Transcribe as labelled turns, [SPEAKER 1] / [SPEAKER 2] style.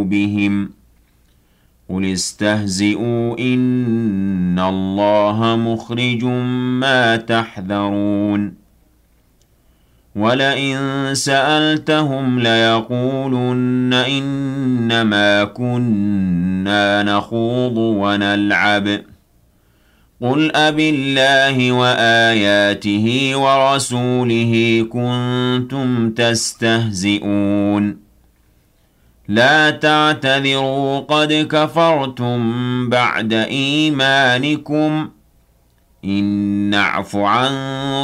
[SPEAKER 1] بهم قل استهزئوا إن الله مخرج ما تحذرون ولئن سألتهم ليقولن إنما كنا نخوض ونلعب قل أبالله وآياته ورسوله كنتم تستهزئون لا تعتذروا قد كفرتم بعد إيمانكم إن نعف عن